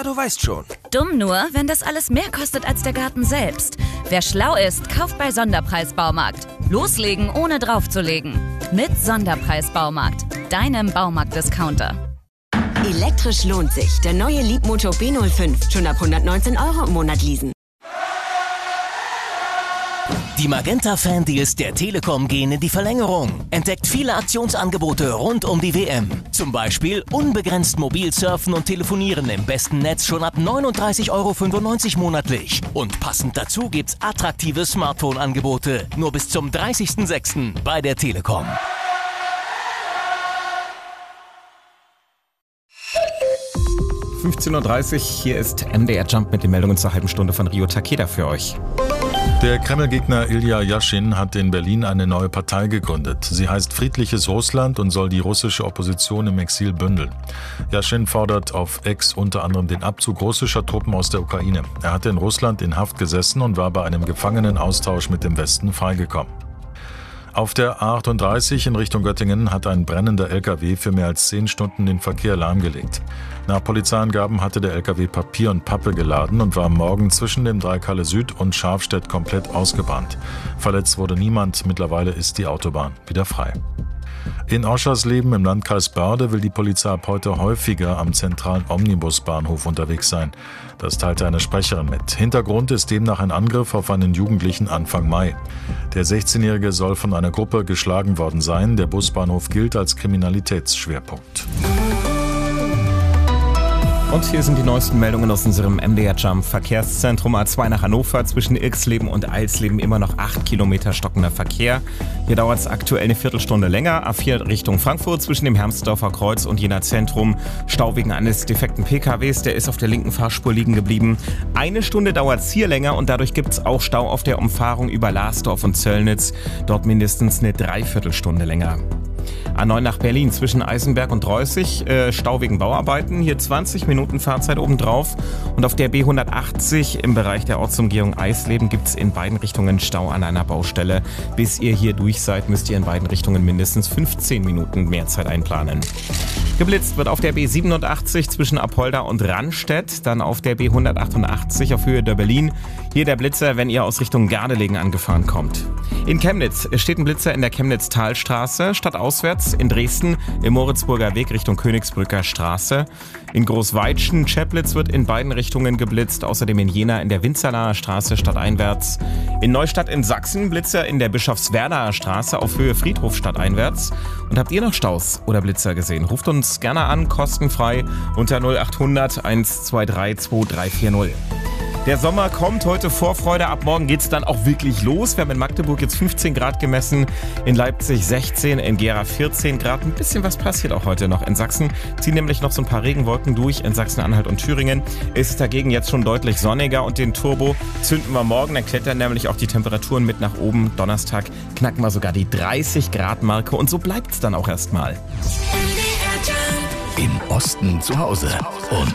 du weißt schon. Dumm nur, wenn das alles mehr kostet als der Garten selbst. Wer schlau ist, kauft bei Sonderpreis Baumarkt. Loslegen, ohne draufzulegen. Mit Sonderpreis Baumarkt, deinem Baumarkt-Discounter. Elektrisch lohnt sich. Der neue Leapmotor B05. Schon ab 119 € im Monat leasen. Die Magenta-Fan-Deals der Telekom gehen in die Verlängerung. Entdeckt viele Aktionsangebote rund um die WM. Zum Beispiel unbegrenzt mobil surfen und telefonieren im besten Netz schon ab 39,95 € monatlich. Und passend dazu gibt's attraktive Smartphone-Angebote. Nur bis zum 30.06. bei der Telekom. – 15:30 Uhr, hier ist MDR Jump mit den Meldungen zur halben Stunde von Rio Takeda für euch. Der Kreml-Gegner Ilja Jaschin hat in Berlin eine neue Partei gegründet. Sie heißt Friedliches Russland und soll die russische Opposition im Exil bündeln. Jaschin fordert auf X unter anderem den Abzug russischer Truppen aus der Ukraine. Er hatte in Russland in Haft gesessen und war bei einem Gefangenenaustausch mit dem Westen freigekommen. Auf der A38 in Richtung Göttingen hat ein brennender LKW für mehr als 10 Stunden den Verkehr lahmgelegt. Nach Polizeiangaben hatte der LKW Papier und Pappe geladen und war am Morgen zwischen dem Dreikalle Süd und Scharfstedt komplett ausgebrannt. Verletzt wurde niemand, mittlerweile ist die Autobahn wieder frei. In Oschersleben im Landkreis Börde will die Polizei ab heute häufiger am zentralen Omnibusbahnhof unterwegs sein. Das teilte eine Sprecherin mit. Hintergrund ist demnach ein Angriff auf einen Jugendlichen Anfang Mai. Der 16-Jährige soll von einer Gruppe geschlagen worden sein. Der Busbahnhof gilt als Kriminalitätsschwerpunkt. Und hier sind die neuesten Meldungen aus unserem MDR Jump Verkehrszentrum. A2 nach Hannover zwischen Irxleben und Eilsleben immer noch 8 Kilometer stockender Verkehr. Hier dauert es aktuell eine Viertelstunde länger. A4 Richtung Frankfurt zwischen dem Hermsdorfer Kreuz und Jena Zentrum. Stau wegen eines defekten PKWs, der ist auf der linken Fahrspur liegen geblieben. Eine Stunde dauert es hier länger und dadurch gibt es auch Stau auf der Umfahrung über Lasdorf und Zöllnitz. Dort mindestens eine Dreiviertelstunde länger. A9 nach Berlin zwischen Eisenberg und Reußig, Stau wegen Bauarbeiten, hier 20 Minuten Fahrzeit obendrauf. Und auf der B180 im Bereich der Ortsumgehung Eisleben gibt es in beiden Richtungen Stau an einer Baustelle. Bis ihr hier durch seid, müsst ihr in beiden Richtungen mindestens 15 Minuten mehr Zeit einplanen. Geblitzt wird auf der B87 zwischen Apolda und Rannstedt, dann auf der B188 auf Höhe der Berlin. Hier der Blitzer, wenn ihr aus Richtung Gardelegen angefahren kommt. In Chemnitz steht ein Blitzer in der Chemnitz-Talstraße, stadtauswärts in Dresden im Moritzburger Weg Richtung Königsbrücker Straße. In Großweitschen, Cheplitz wird in beiden Richtungen geblitzt, außerdem in Jena in der Winzerlaer Straße stadteinwärts. In Neustadt in Sachsen Blitzer in der Bischofswerdaer Straße auf Höhe Friedhof stadteinwärts. Und habt ihr noch Staus oder Blitzer gesehen? Ruft uns gerne an, kostenfrei unter 0800 123 2340. Der Sommer kommt, heute Vorfreude, ab morgen geht's dann auch wirklich los. Wir haben in Magdeburg jetzt 15 Grad gemessen, in Leipzig 16, in Gera 14 Grad. Ein bisschen was passiert auch heute noch. In Sachsen ziehen nämlich noch so ein paar Regenwolken durch, in Sachsen-Anhalt und Thüringen ist es dagegen jetzt schon deutlich sonniger und den Turbo zünden wir morgen. Dann klettern nämlich auch die Temperaturen mit nach oben. Donnerstag knacken wir sogar die 30 Grad Marke und so bleibt's dann auch erstmal. Im Osten zu Hause und